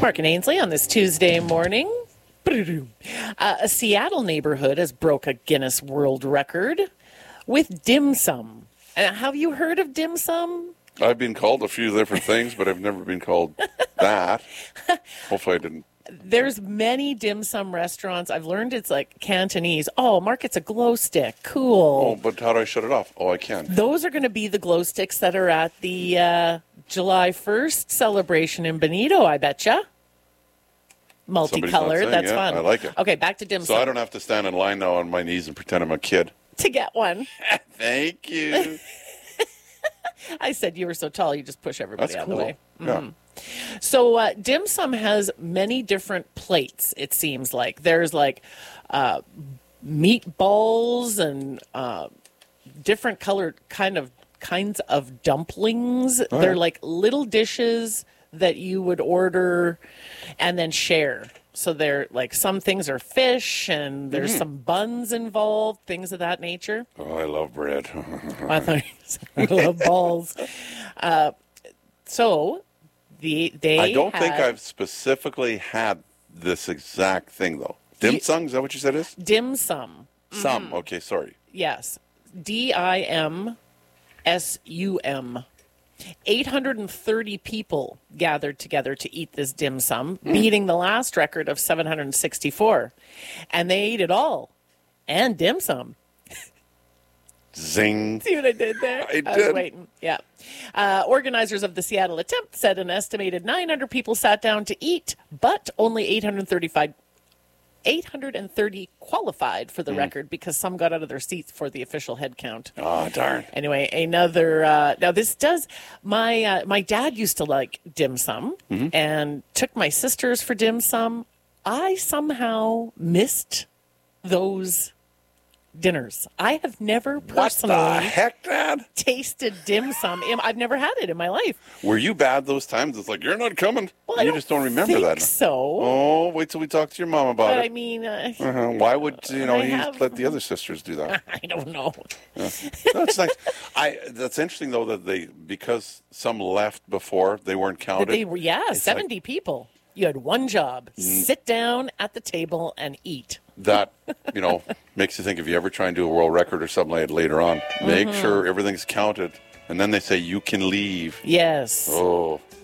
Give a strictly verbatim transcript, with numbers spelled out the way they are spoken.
Mark and Ainsley on this Tuesday morning. Uh, a Seattle neighborhood has broke a Guinness World Record with dim sum. Uh, have you heard of dim sum? I've been called a few different things, but I've never been called that. Hopefully I didn't. There's many dim sum restaurants. I've learned it's like Cantonese. Oh, Mark, it's a glow stick. Cool. Oh, but how do I shut it off? Oh, I can. Those are going to be the glow sticks that are at the uh, July first celebration in Benito, I betcha. Multicolored. saying, That's yeah, fun. I like it. Okay, back to dim So sum. I don't have to stand in line now on my knees and pretend I'm a kid. To get one. Thank you. I said you were so tall, you just push everybody That's out cool. of the way. Yeah. Mm. So uh, dim sum has many different plates, it seems like. There's like uh, meatballs and uh, different colored kind of kinds of dumplings. Oh, They're yeah. like little dishes that you would order and then share. So they're like some things are fish and there's Mm. some buns involved, things of that nature. Oh, I love bread. I thought you said I love balls. Uh, so the they I don't think had I've specifically had this exact thing, though. Dim You- sum, is that what you said it is? dim sum. Some. Okay, sorry. Yes, D I M S U M. eight hundred thirty people gathered together to eat this dim sum, beating the last record of seven hundred sixty-four. And they ate it all. And dim sum. Zing. See what I did there? I was did. waiting. Yeah. Uh, organizers of the Seattle attempt said an estimated nine hundred people sat down to eat, but only eight hundred thirty-five eight hundred thirty qualified for the Mm. record because some got out of their seats for the official head count. Oh, darn. Anyway, another. Uh, now this does. My uh, my dad used to like dim sum Mm-hmm. and took my sisters for dim sum. I somehow missed those dinners. I have never What the personally heck, Dad? tasted dim sum. I've never had it in my life. Were you bad those times? It's like, you're not coming. Well, I you don't just don't remember think that. So, Oh, wait till we talk to your mom about but it. I mean, uh, Uh-huh. Why would you know I you have- let the other sisters do that? I don't know. That's nice. I. That's interesting though that they because some left before they weren't But counted. they were yeah, It's seventy people. You had one job: sit down at the table and eat. That you know makes you think if you ever try and do a world record or something like that later on, make Mm-hmm. sure everything's counted, and then they say you can leave. Yes. Oh,